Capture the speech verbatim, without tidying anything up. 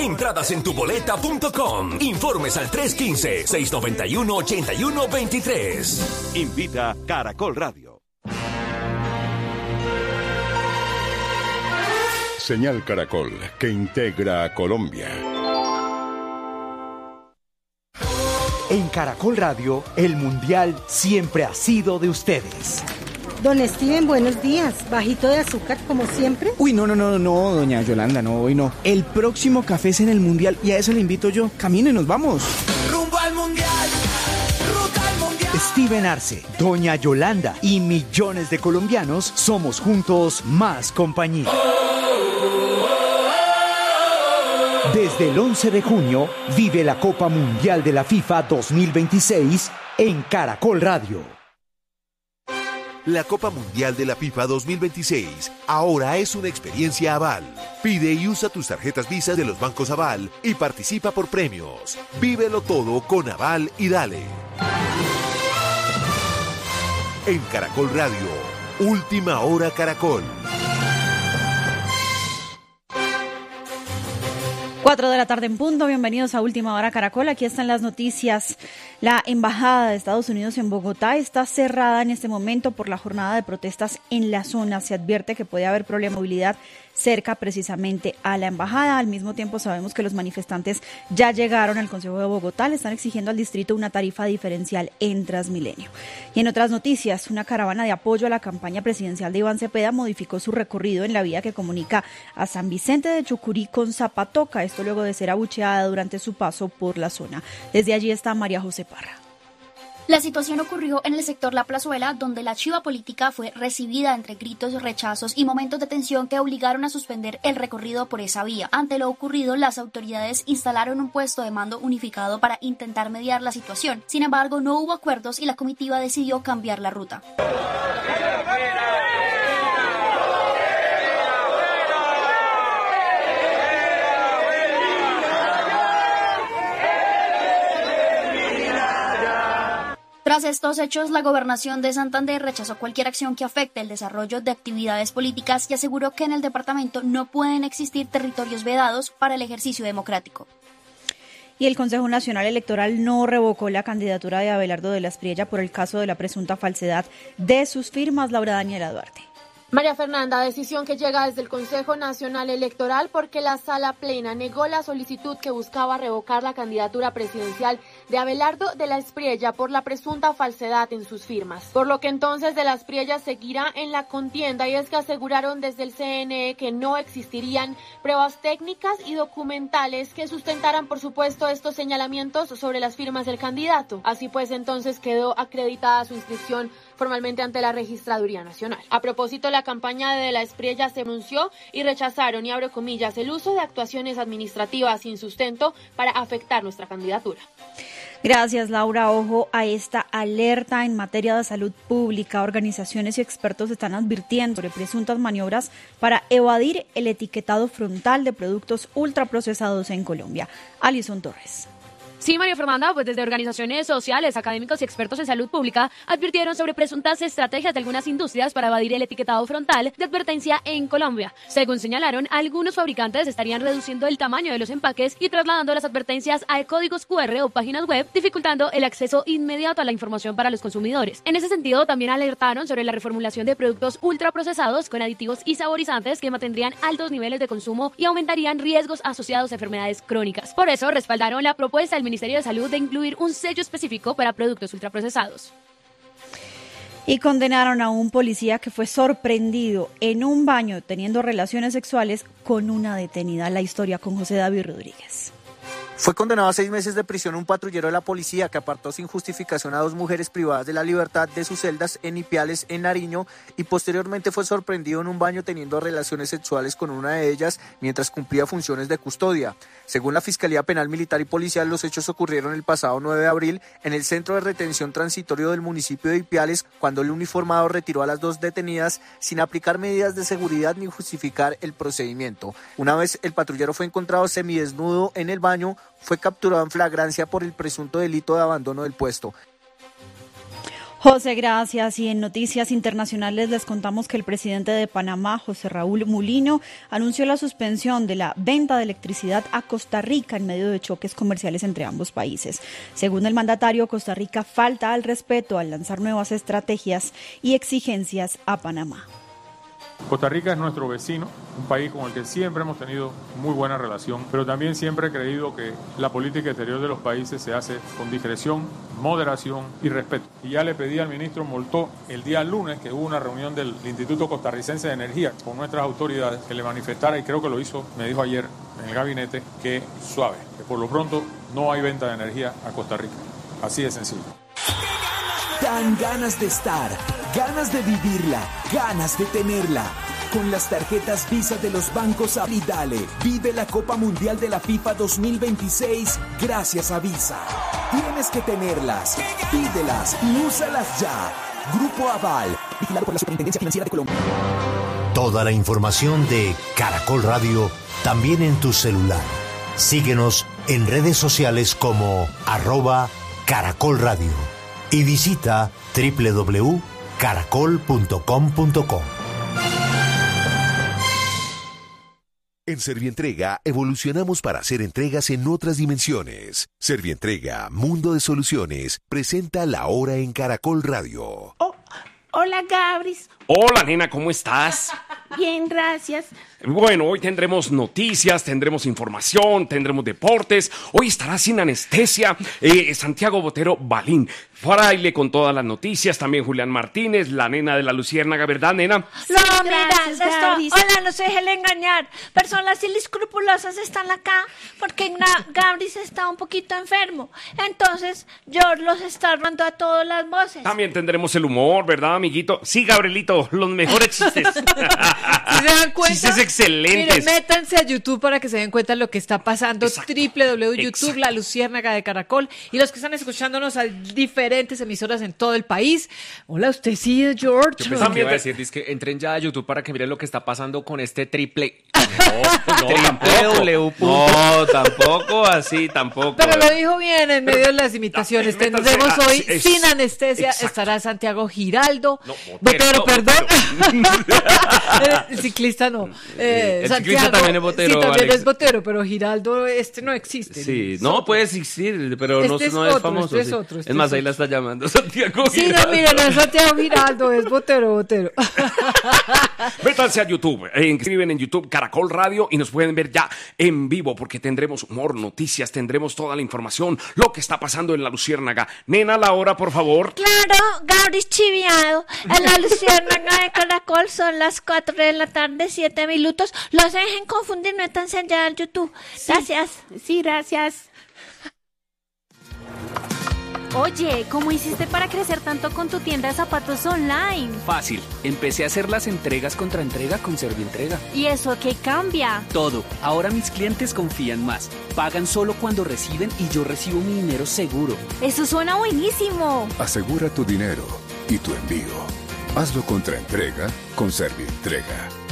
Entradas en tu boleta punto com. Informes al tres uno cinco, seis nueve uno, ocho uno dos tres. Invita Caracol Radio. Señal Caracol, que integra a Colombia. En Caracol Radio, el Mundial siempre ha sido de ustedes. Don Steven, buenos días. ¿Bajito de azúcar como siempre? Uy, no, no, no, no, doña Yolanda, no, hoy no. El próximo café es en el Mundial y a eso le invito yo. Caminen, nos vamos. Rumbo al Mundial, ruta al Mundial. Steven Arce, doña Yolanda y millones de colombianos somos juntos más compañía. Desde el once de junio, vive la Copa Mundial de la FIFA dos mil veintiséis en Caracol Radio. La Copa Mundial de la FIFA dos mil veintiséis ahora es una experiencia Aval. Pide y usa tus tarjetas Visa de los bancos Aval y participa por premios. Vívelo todo con Aval y dale. En Caracol Radio, Última Hora Caracol. Cuatro de la tarde en punto, bienvenidos a Última Hora Caracol, aquí están las noticias. La Embajada de Estados Unidos en Bogotá está cerrada en este momento por la jornada de protestas en la zona. Se advierte que puede haber problema de movilidad cerca precisamente a la embajada. Al mismo tiempo sabemos que los manifestantes ya llegaron al Consejo de Bogotá, le están exigiendo al distrito una tarifa diferencial en Transmilenio. Y en otras noticias, una caravana de apoyo a la campaña presidencial de Iván Cepeda modificó su recorrido en la vía que comunica a San Vicente de Chucurí con Zapatoca, esto luego de ser abucheada durante su paso por la zona. Desde allí está María José Parra. La situación ocurrió en el sector La Plazuela, donde la chiva política fue recibida entre gritos, rechazos y momentos de tensión que obligaron a suspender el recorrido por esa vía. Ante lo ocurrido, las autoridades instalaron un puesto de mando unificado para intentar mediar la situación. Sin embargo, no hubo acuerdos y la comitiva decidió cambiar la ruta. Tras estos hechos, la Gobernación de Santander rechazó cualquier acción que afecte el desarrollo de actividades políticas y aseguró que en el departamento no pueden existir territorios vedados para el ejercicio democrático. Y el Consejo Nacional Electoral no revocó la candidatura de Abelardo de la Espriella por el caso de la presunta falsedad de sus firmas. Laura Daniela Duarte. María Fernanda, decisión que llega desde el Consejo Nacional Electoral porque la Sala Plena negó la solicitud que buscaba revocar la candidatura presidencial de Abelardo de la Espriella por la presunta falsedad en sus firmas. Por lo que entonces de la Espriella seguirá en la contienda, y es que aseguraron desde el C N E que no existirían pruebas técnicas y documentales que sustentaran, por supuesto, estos señalamientos sobre las firmas del candidato. Así pues, entonces quedó acreditada su inscripción formalmente ante la Registraduría Nacional. A propósito, la campaña de la Espriella se anunció y rechazaron, y abro comillas, el uso de actuaciones administrativas sin sustento para afectar nuestra candidatura. Gracias, Laura. Ojo a esta alerta en materia de salud pública. Organizaciones y expertos están advirtiendo sobre presuntas maniobras para evadir el etiquetado frontal de productos ultraprocesados en Colombia. Alison Torres. Sí, María Fernanda, pues desde organizaciones sociales, académicos y expertos en salud pública advirtieron sobre presuntas estrategias de algunas industrias para evadir el etiquetado frontal de advertencia en Colombia. Según señalaron, algunos fabricantes estarían reduciendo el tamaño de los empaques y trasladando las advertencias a códigos cu erre o páginas web, dificultando el acceso inmediato a la información para los consumidores. En ese sentido, también alertaron sobre la reformulación de productos ultraprocesados con aditivos y saborizantes que mantendrían altos niveles de consumo y aumentarían riesgos asociados a enfermedades crónicas. Por eso, respaldaron la propuesta del Ministerio de Salud de incluir un sello específico para productos ultraprocesados. Y condenaron a un policía que fue sorprendido en un baño teniendo relaciones sexuales con una detenida. La historia con José David Rodríguez. Fue condenado a seis meses de prisión un patrullero de la policía que apartó sin justificación a dos mujeres privadas de la libertad de sus celdas en Ipiales, en Nariño, y posteriormente fue sorprendido en un baño teniendo relaciones sexuales con una de ellas mientras cumplía funciones de custodia. Según la Fiscalía Penal Militar y Policial, los hechos ocurrieron el pasado nueve de abril en el centro de retención transitorio del municipio de Ipiales, cuando el uniformado retiró a las dos detenidas sin aplicar medidas de seguridad ni justificar el procedimiento. Una vez el patrullero fue encontrado semidesnudo en el baño, fue capturado en flagrancia por el presunto delito de abandono del puesto. José, gracias. Y en noticias internacionales les contamos que el presidente de Panamá, José Raúl Mulino, anunció la suspensión de la venta de electricidad a Costa Rica en medio de choques comerciales entre ambos países. Según el mandatario, Costa Rica falta al respeto al lanzar nuevas estrategias y exigencias a Panamá. Costa Rica es nuestro vecino, un país con el que siempre hemos tenido muy buena relación, pero también siempre he creído que la política exterior de los países se hace con discreción, moderación y respeto. Y ya le pedí al ministro Moltó el día lunes, que hubo una reunión del Instituto Costarricense de Energía con nuestras autoridades, que le manifestara, y creo que lo hizo, me dijo ayer en el gabinete, que suave, que por lo pronto no hay venta de energía a Costa Rica. Así de sencillo. Dan ganas de estar, ganas de vivirla, ganas de tenerla. Con las tarjetas Visa de los bancos Aval y Dale, vive la Copa Mundial de la FIFA dos mil veintiséis gracias a Visa. Tienes que tenerlas, pídelas y úsalas ya. Grupo Aval, vigilado por la Superintendencia Financiera de Colombia. Toda la información de Caracol Radio también en tu celular. Síguenos en redes sociales como arroba Caracol Radio. Y visita doble u doble u doble u punto caracol punto com punto co. En Servientrega evolucionamos para hacer entregas en otras dimensiones. Servientrega, Mundo de Soluciones, presenta La Hora en Caracol Radio. Oh, hola, Gabris. Hola, nena, ¿cómo estás? Bien, gracias. Bueno, hoy tendremos noticias, tendremos información, tendremos deportes. Hoy estará sin anestesia eh, Santiago Botero Balín. Fraile con todas las noticias, también Julián Martínez, la nena de la Luciérnaga, ¿verdad, nena? Sí, no, mira, esto, hola, no se dejen engañar. Personas inescrupulosas están acá porque Gabris está un poquito enfermo. Entonces, George los está robando a todas las voces. También tendremos el humor, ¿verdad, amiguito? Sí, Gabrielito, los mejores chistes. ¿Sí se dan cuenta? Chistes excelentes. Miren, métanse a YouTube para que se den cuenta de lo que está pasando. doble u doble u doble u punto youtube, Exacto. La Luciérnaga de Caracol. Y los que están escuchándonos a diferentes emisoras en todo el país. Hola, usted sí, George. Yo pensé que iba a decir, es que entren ya a YouTube para que miren lo que está pasando con este triple. No, no, tampoco. No, tampoco así, tampoco. Pero lo dijo bien en medio de las imitaciones. Tendremos ah, hoy es, sin anestesia. Exacto. Estará Santiago Giraldo. No, Botero, no, perdón. El ciclista no. Eh, el Santiago, ciclista también es Botero. Sí, también Alex. es Botero, pero Giraldo este no existe. Sí, no, puede existir, pero este no, es, no otro, es famoso. Este sí. es, otro, este es más, es ahí otro. la está llamando Santiago Sí, Giraldo. no, mira, no es Santiago Giraldo, es Botero, Botero. Métanse a YouTube, eh, escriben en YouTube Caracol Radio y nos pueden ver ya en vivo porque tendremos humor, noticias, tendremos toda la información, lo que está pasando en la Luciérnaga. Nena, la hora, por favor. Claro, Gabris chiviado. En la Luciérnaga de Caracol son las cuatro de la tarde, siete minutos. Los dejen confundir, métanse allá al YouTube. Gracias. Sí, sí, gracias. Oye, ¿cómo hiciste para crecer tanto con tu tienda de zapatos online? Fácil, empecé a hacer las entregas contra entrega con Servientrega. ¿Y eso qué cambia? Todo, ahora mis clientes confían más. Pagan solo cuando reciben y yo recibo mi dinero seguro. Eso suena buenísimo. Asegura tu dinero y tu envío. Hazlo contra entrega con Servientrega.